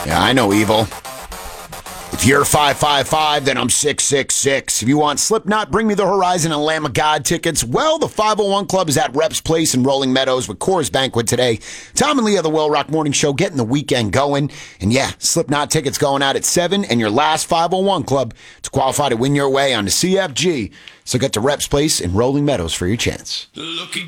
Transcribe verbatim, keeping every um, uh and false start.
Yeah, I know evil. If you're five five five, then I'm six six six. If you want Slipknot, Bring Me the Horizon, and Lamb of God tickets, well, the five oh one Club is at Reps Place in Rolling Meadows with Coors Banquet today. Tom and Leah, the Well Rock Morning Show, getting the weekend going. And yeah, Slipknot tickets going out at seven, and your last five oh one Club to qualify to win your way on the C F G. So get to Reps Place in Rolling Meadows for your chance. Looking